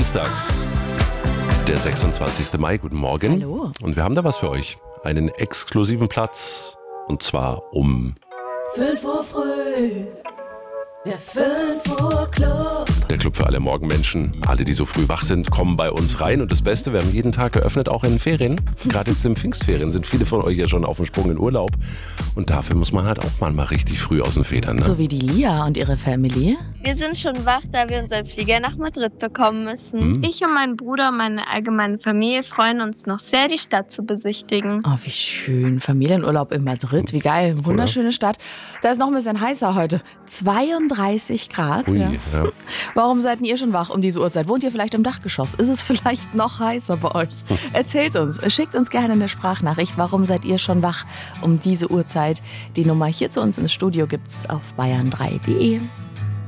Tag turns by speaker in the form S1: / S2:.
S1: Dienstag, der 26. Mai. Guten Morgen.
S2: Hallo.
S1: Und wir haben da was für euch. Einen exklusiven Platz. Und zwar um
S2: 5 Uhr früh. Der 5 Uhr Club.
S1: der Club für alle Morgenmenschen. Alle, die so früh wach sind, kommen bei uns rein. Und das Beste, wir haben jeden Tag geöffnet, auch in den Ferien. Gerade jetzt in den Pfingstferien sind viele von euch ja schon auf dem Sprung in Urlaub. Und dafür muss man halt auch mal richtig früh aus den Federn. Ne?
S2: So wie die Lia und ihre Family.
S3: Wir sind schon wach, da wir unseren Flieger nach Madrid bekommen müssen. Ich und mein Bruder und meine allgemeine Familie freuen uns noch sehr, die Stadt zu besichtigen.
S2: Oh, wie schön. Familienurlaub in Madrid. Wie geil. Wunderschöne Stadt. Da ist noch ein bisschen heißer heute. 32 Grad.
S1: Ui,
S2: Ja.
S1: ja.
S2: Warum seid ihr schon wach um diese Uhrzeit? Wohnt ihr vielleicht im Dachgeschoss? Ist es vielleicht noch heißer bei euch? Erzählt uns. Schickt uns gerne eine Sprachnachricht. Warum seid ihr schon wach um diese Uhrzeit? Die Nummer hier zu uns ins Studio gibt's auf bayern3.de.